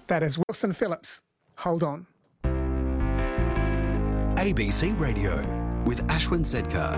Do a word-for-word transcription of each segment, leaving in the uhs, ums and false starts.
That is Wilson Phillips. Hold on. A B C Radio with Ashwin Sedkar.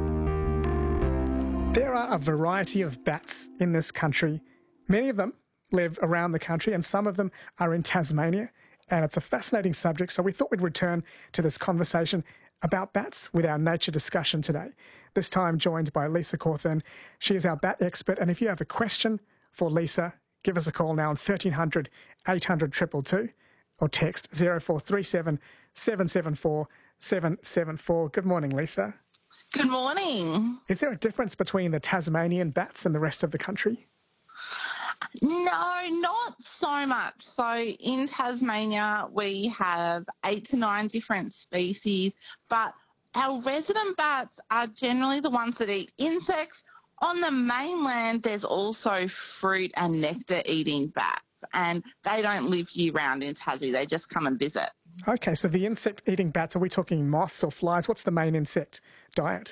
There are a variety of bats in this country. Many of them live around the country and some of them are in Tasmania. And it's a fascinating subject, so we thought we'd return to this conversation about bats with our nature discussion today. This time joined by Lisa Cawthorne. She is our bat expert, and if you have a question for Lisa, give us a call now on thirteen hundred, eight hundred, two two two or text zero four three seven, seven seven four, seven seven four. Good morning, Lisa. Good morning. Is there a difference between the Tasmanian bats and the rest of the country? No, not so much. So in Tasmania, we have eight to nine different species, but our resident bats are generally the ones that eat insects. On the mainland, there's also fruit and nectar-eating bats, and they don't live year-round in Tassie. They just come and visit. Okay, so the insect-eating bats, are we talking moths or flies? What's the main insect diet?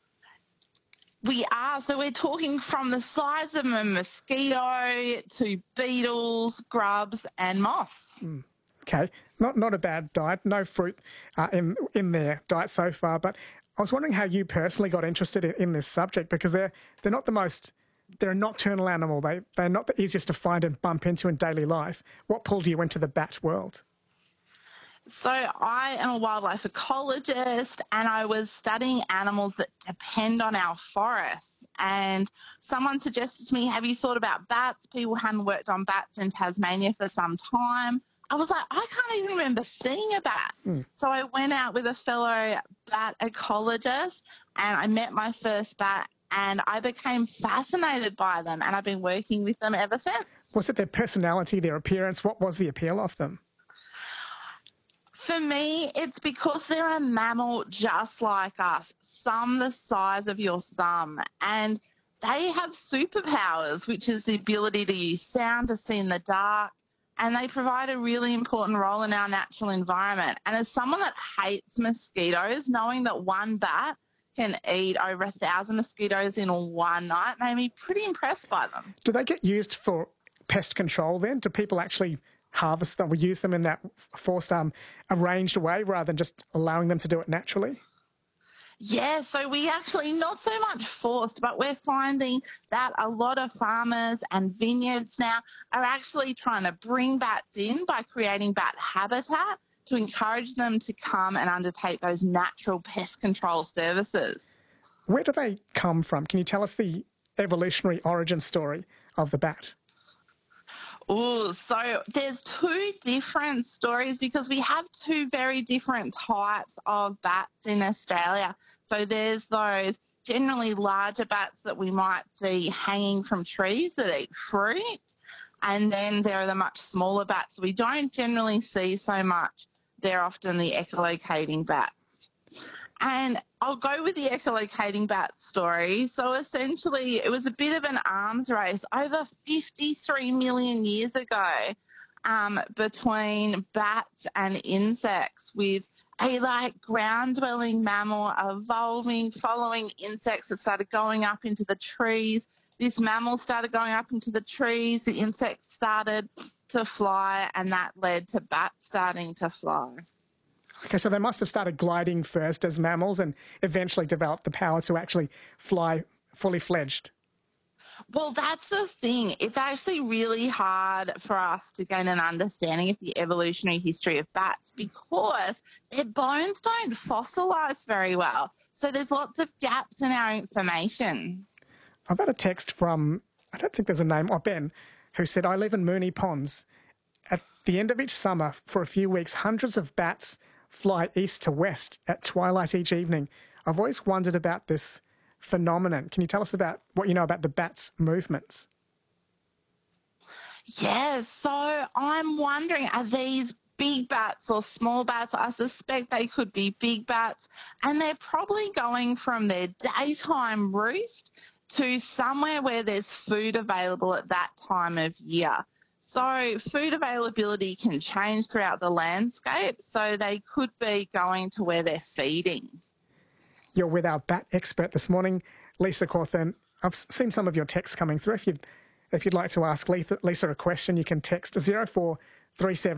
We are. So we're talking from the size of a mosquito to beetles, grubs and moths. Mm. Okay, not not a bad diet. No fruit uh, in in their diet so far, but I was wondering how you personally got interested in, in this subject, because they're they're not the most, they're a nocturnal animal. They, they're not the easiest to find and bump into in daily life. What pulled you into the bat world? So I am a wildlife ecologist and I was studying animals that depend on our forests. And someone suggested to me, have you thought about bats? People hadn't worked on bats in Tasmania for some time. I was like, I can't even remember seeing a bat. Mm. So I went out with a fellow bat ecologist and I met my first bat and I became fascinated by them and I've been working with them ever since. Was it their personality, their appearance? What was the appeal of them? For me, it's because they're a mammal just like us, some the size of your thumb, and they have superpowers, which is the ability to use sound to see in the dark, and they provide a really important role in our natural environment. And as someone that hates mosquitoes, knowing that one bat can eat over a thousand mosquitoes in one night made me pretty impressed by them. Do they get used for pest control then? Do people actually harvest them, we use them in that forced, um, arranged way rather than just allowing them to do it naturally? Yeah, so we actually, not so much forced, but we're finding that a lot of farmers and vineyards now are actually trying to bring bats in by creating bat habitat to encourage them to come and undertake those natural pest control services. Where do they come from? Can you tell us the evolutionary origin story of the bat? Oh, so there's two different stories because we have two very different types of bats in Australia. So there's those generally larger bats that we might see hanging from trees that eat fruit. And then there are the much smaller bats we don't generally see so much. They're often the echolocating bats. And I'll go with the echolocating bat story. So essentially, it was a bit of an arms race over fifty-three million years ago um, between bats and insects, with a like ground-dwelling mammal evolving, following insects that started going up into the trees. This mammal started going up into the trees, the insects started to fly, and that led to bats starting to fly. Okay, so they must have started gliding first as mammals and eventually developed the power to actually fly fully fledged. Well, that's the thing. It's actually really hard for us to gain an understanding of the evolutionary history of bats because their bones don't fossilise very well. So there's lots of gaps in our information. I've had a text from, I don't think there's a name, or Ben, who said, I live in Moonee Ponds. At the end of each summer, for a few weeks, hundreds of bats fly east to west at twilight each evening. I've always wondered about this phenomenon. Can you tell us about what you know about the bats' movements? Yeah, so I'm wondering, are these big bats or small bats? I suspect they could be big bats, and they're probably going from their daytime roost to somewhere where there's food available at that time of year. So food availability can change throughout the landscape, so they could be going to where they're feeding. You're with our bat expert this morning, Lisa Cawthorne. I've seen some of your texts coming through. If you'd, if you'd like to ask Lisa a question, you can text zero four three seven.